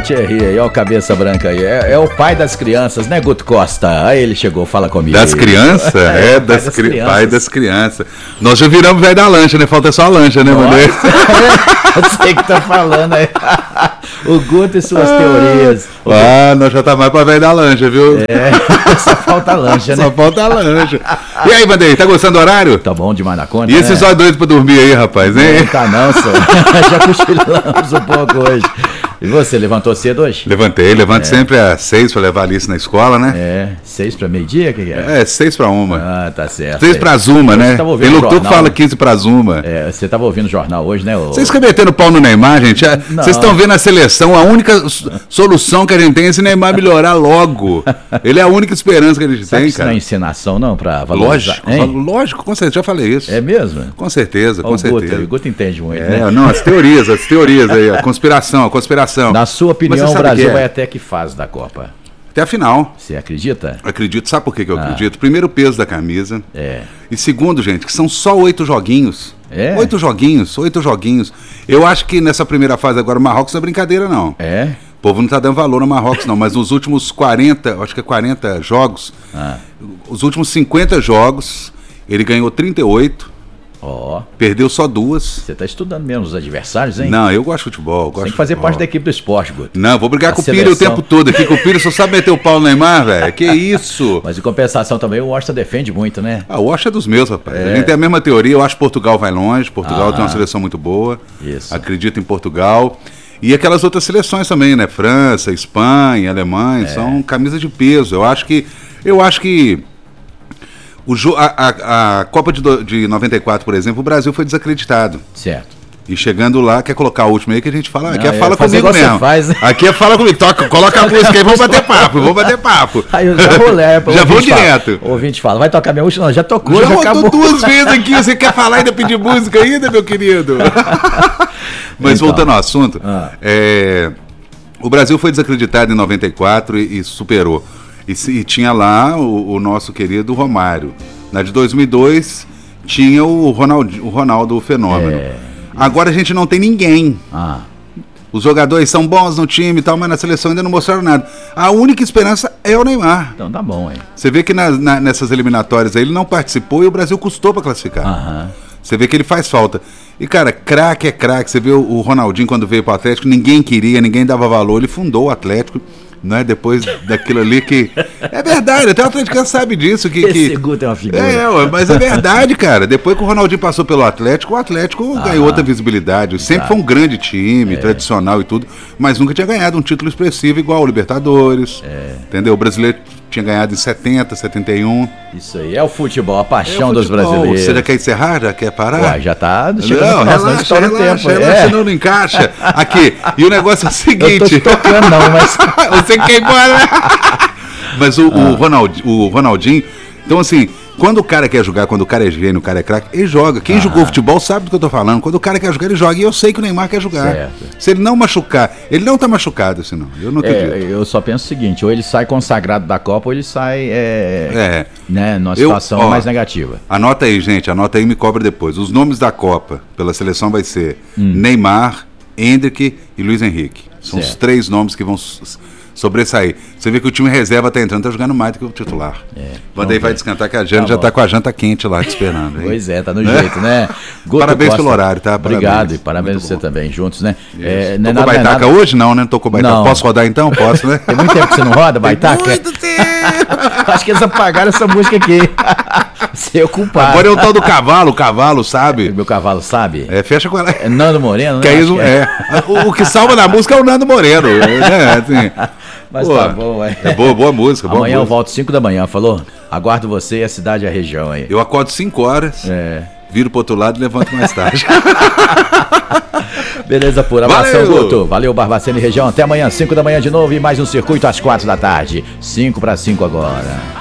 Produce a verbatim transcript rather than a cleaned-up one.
Thierry aí, ó, o cabeça branca aí. É, é o pai das crianças, né, Guto Costa? Aí ele chegou, fala comigo. Das crianças? É, é pai das das cri... crianças. pai das crianças. Nós já viramos velho da lancha, né? Falta só a lancha, né, mano? Eu sei que tá falando aí. O Guto e suas teorias. Ah, nós já tá mais pra velho da lancha, viu? É, só falta a lancha, né? Só falta a lancha. E aí, Vanderlei, tá gostando do horário? Tá bom demais na conta, E esses né? só doidos pra dormir aí, rapaz, hein? Não tá não, senhor. Já cochilamos um pouco hoje. E você, levantou cedo hoje? Levantei, levanto É. sempre às seis pra levar a Alice na escola, né? É, seis pra meio-dia, o que, que é? É, seis pra uma. Ah, tá certo. Seis pra Zuma, Você né? tava ouvindo Tem locutor que jornal, fala né? quinze pra Zuma. É, você tava ouvindo o jornal hoje, né? ô- Vocês ficam metendo pau no Neymar, gente? É, Não. Vocês estão vendo a seleção, a única s- solução que a gente tem é esse Neymar melhorar logo. Ele é a única esperança que a gente Sabe tem, que isso não cara. é encenação, não, pra valorizar? Lógico, Hein? val- lógico, com certeza, já falei isso. É mesmo? Com certeza, Ó, com o Guto, certeza. o Guto entende muito, É, né? não, as teorias, as teorias aí, a conspiração, a conspiração. Na sua Mas opinião, você o sabe Brasil que é? vai até que fase da Copa? Até a final. Você acredita? Acredito, sabe por que, que eu Ah. acredito? Primeiro, o peso da camisa. É. E segundo, gente, que são só oito joguinhos. É? Oito joguinhos, oito joguinhos. Eu acho que nessa primeira fase agora o Marrocos não é brincadeira, não. É? O povo não tá dando valor no Marrocos, não, mas nos últimos quarenta, acho que é quarenta jogos, Ah. os últimos cinquenta jogos, ele ganhou trinta e oito, Ó, perdeu só duas. você tá estudando mesmo os adversários, hein? Não, eu gosto de futebol. eu gosto Tem que de fazer futebol. parte da equipe do esporte, Guto. Não, vou brigar A com o Pires o seleção. tempo todo aqui, que o Pires só sabe meter o pau no Neymar, velho. Que isso? Mas em compensação também, o Washington defende muito, né? A Washington é dos meus, rapaz. É. A gente tem a mesma teoria, eu acho que Portugal vai longe, Portugal Ah. tem uma seleção muito boa. Isso. Acredito em Portugal. E aquelas outras seleções também, né? França, Espanha, Alemanha, É. são camisas de peso. Eu acho que. Eu acho que. O jo- a, a- a Copa de, do- de noventa e quatro, por exemplo, o Brasil foi desacreditado. Certo. E chegando lá, quer colocar a última aí que a gente fala. Não, Aqui é é fala fazer comigo igual você mesmo. faz, né? Aqui é fala comigo. Toca, coloca a música aí, vamos bater papo, vamos bater papo. Aí eu já vou ler. Já vou direto. O ouvinte fala, vai tocar minha última? Não, já tocou, Já já, rodou acabou. duas vezes aqui, você quer falar e ainda pedir música ainda, meu querido? Mas Então. voltando ao assunto, Ah. é, o Brasil foi desacreditado em noventa e quatro e, e superou. E, se- e tinha lá o, o nosso querido Romário. Na de dois mil e dois tinha o Ronaldo, o Ronaldo o Fenômeno. É, Agora a gente não tem ninguém. Ah, Os jogadores são bons no time e tal, mas na seleção ainda não mostraram nada. A única esperança é o Neymar. então tá bom, hein? Você vê que na- na- nessas eliminatórias aí ele não participou e o Brasil custou para classificar. Aham. Você vê que ele faz falta. E, cara, craque é craque. Você vê o, o Ronaldinho quando veio pro Atlético, ninguém queria, ninguém dava valor. Ele fundou o Atlético, né? Depois daquilo ali que... É verdade, até o Atlético sabe disso. Que, Esse que... Guto é uma figura. É, ué, mas é verdade, cara. Depois que o Ronaldinho passou pelo Atlético, o Atlético ganhou outra visibilidade. Sempre foi um grande time, tradicional e tudo, mas nunca tinha ganhado um título expressivo igual o Libertadores. Entendeu? O brasileiro tinha ganhado em setenta, setenta e um. Isso aí é o futebol, a paixão É o dos futebol. brasileiros. Você já quer encerrar? Já quer parar? Ué, já tá chegando Não, no final, senão relaxa, estoura o relaxa, tempo. relaxa, É. não, não encaixa. Aqui, e o negócio é o Eu tô seguinte... te tocando não, mas... Você quer ir embora? Mas o, o, Ronald, o Ronaldinho... Então, assim, quando o cara quer jogar, quando o cara é gênio, o cara é craque, ele joga. Quem Ah. jogou futebol sabe do que eu tô falando. Quando o cara quer jogar, ele joga. E eu sei que o Neymar quer jogar. Certo. Se ele não machucar... Ele não tá machucado, senão. Eu não acredito. É, eu só penso o seguinte, ou ele sai consagrado da Copa, ou ele sai é, É. né, numa Eu- situação ó, mais negativa. Anota aí, gente, anota aí e me cobra depois. Os nomes da Copa pela seleção vai ser Hum. Neymar, Endrick e Luiz Henrique. São os Certo. três nomes que vão s- sobressair. Você vê que o time reserva tá entrando, tá jogando mais do que o titular. É, Manda aí, vamos vai ver. descantar que a Jana Tá já bom. tá com a janta quente lá te esperando. Hein? Pois é, tá no Né? jeito, né? Guto Parabéns Costa, pelo horário, tá? Obrigado, Parabéns. e parabéns Muito você bom. também, juntos, né? Isso. É, não é Tocou nada, não é baitaca nada. hoje? Não, né? Não tocou baitaca. Não. Posso rodar então? Posso, né? Tem muito tempo que você não roda, Baitaca? Muito tempo! Acho que eles apagaram essa música aqui. Seu culpado. Agora é o tal do cavalo, o cavalo, sabe? Meu cavalo sabe? É, fecha com ela. É Nando Moreno, né? Que é Acho isso, que é. O, o que salva na música é o Nando Moreno. Né? Assim, Mas pô, tá bom, é. É boa, boa música. Boa Amanhã eu música. volto cinco da manhã, falou? Aguardo você e a cidade e a região aí. Eu acordo cinco horas, É. viro pro outro lado e levanto mais tarde. Beleza, pura. Abração, Valeu! Guto. Valeu, Barbacena e região. Até amanhã, cinco da manhã de novo e mais um circuito às quatro da tarde. cinco para cinco agora.